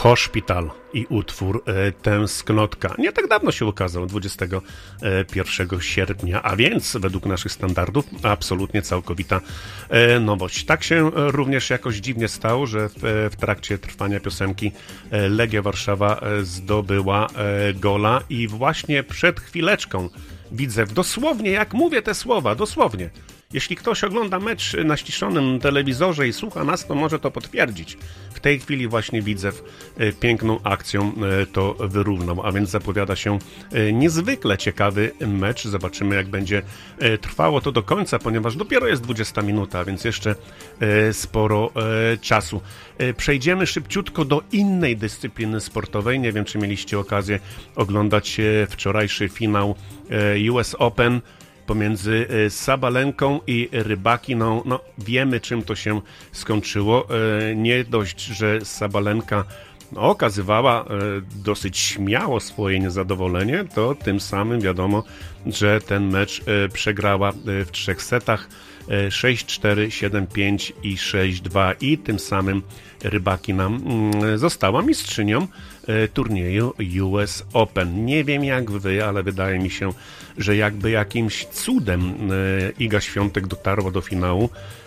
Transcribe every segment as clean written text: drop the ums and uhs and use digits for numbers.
Hospital i utwór Tęsknotka. Nie tak dawno się ukazał, 21 sierpnia, a więc według naszych standardów absolutnie całkowita nowość. Tak się również jakoś dziwnie stało, że w trakcie trwania piosenki Legia Warszawa zdobyła gola i właśnie przed chwileczką Widzew, dosłownie jak mówię te słowa, dosłownie. Jeśli ktoś ogląda mecz na ściszonym telewizorze i słucha nas, to może to potwierdzić. W tej chwili właśnie Widzew piękną akcją to wyrównał, a więc zapowiada się niezwykle ciekawy mecz. Zobaczymy, jak będzie trwało to do końca, ponieważ dopiero jest 20 minuta, a więc jeszcze sporo czasu. Przejdziemy szybciutko do innej dyscypliny sportowej. Nie wiem, czy mieliście okazję oglądać wczorajszy finał US Open pomiędzy Sabalenką i Rybakiną. No, wiemy, czym to się skończyło. Nie dość, że Sabalenka okazywała dosyć śmiało swoje niezadowolenie, to tym samym wiadomo, że ten mecz przegrała w 3 setach 6-4, 7-5 i 6-2 i tym samym Rybakina została mistrzynią turnieju US Open. Nie wiem jak wy, ale wydaje mi się, że jakby jakimś cudem Iga Świątek dotarła do finału,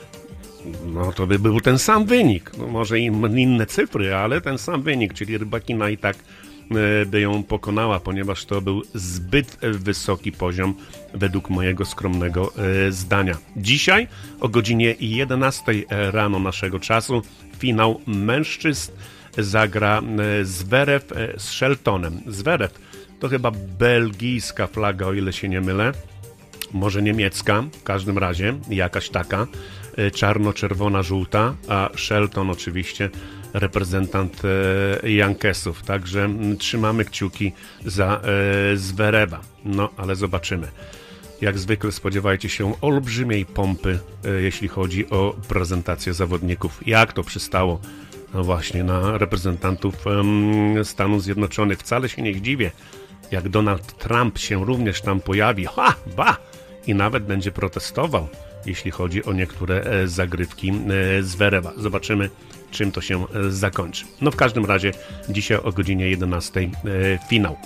no to by był ten sam wynik. No może inne cyfry, ale ten sam wynik, czyli Rybakina i tak by ją pokonała, ponieważ to był zbyt wysoki poziom według mojego skromnego zdania. Dzisiaj o godzinie 11 rano naszego czasu finał mężczyzn zagra Zverev z Sheltonem. Zverev to chyba belgijska flaga, o ile się nie mylę. Może niemiecka, w każdym razie jakaś taka, czarno-czerwona, żółta, a Shelton oczywiście reprezentant Yankeesów, także trzymamy kciuki za Zvereva. No, ale zobaczymy. Jak zwykle spodziewajcie się olbrzymiej pompy, jeśli chodzi o prezentację zawodników. Jak to przystało no właśnie na reprezentantów Stanów Zjednoczonych. Wcale się nie zdziwię, jak Donald Trump się również tam pojawi. I nawet będzie protestował, jeśli chodzi o niektóre zagrywki Zvereva. Zobaczymy, czym to się zakończy. No w każdym razie dzisiaj o godzinie 11 finał.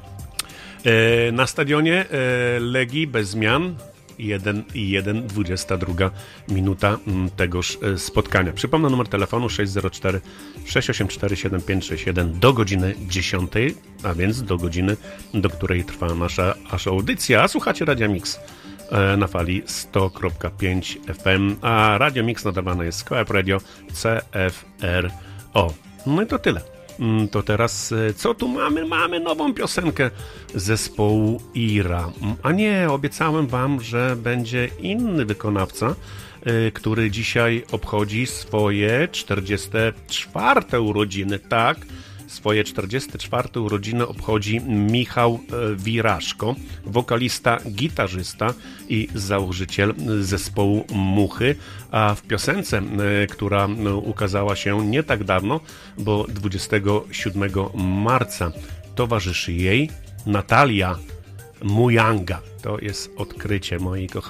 Na stadionie Legii bez zmian 1-1, 22 minuta tegoż spotkania. Przypomnę numer telefonu 604 684 7561 do godziny 10, a więc do godziny, do której trwa nasza audycja. A słuchacie Radia Mix na fali 100.5 FM, a Radio Mix nadawane jest z Coop Radio CFRO. No i to tyle. To teraz, co tu mamy? Mamy nową piosenkę zespołu Ira. A nie, obiecałem wam, że będzie inny wykonawca, który dzisiaj obchodzi swoje 44 urodziny. Tak, swoje 44 urodziny obchodzi Michał Wiraszko, wokalista, gitarzysta i założyciel zespołu Muchy, a w piosence, która ukazała się nie tak dawno, bo 27 marca towarzyszy jej Natalia Mujanga. To jest odkrycie, moi kochani.